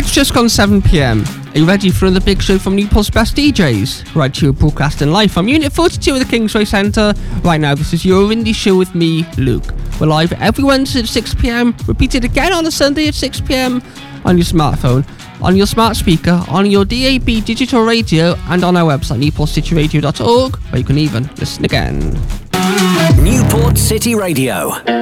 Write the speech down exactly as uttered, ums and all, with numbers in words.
It's just gone seven p.m. Are you ready for another big show from Newport's best D Js? Right here, broadcasting live from Unit forty-two of the Kingsway Centre. Right now, this is your indie show with me, Luke. We're live every Wednesday at six p.m, repeated again on a Sunday at six p.m, on your smartphone, on your smart speaker, on your D A B digital radio, and on our website, newport city radio dot org, where you can even listen again. Newport City Radio.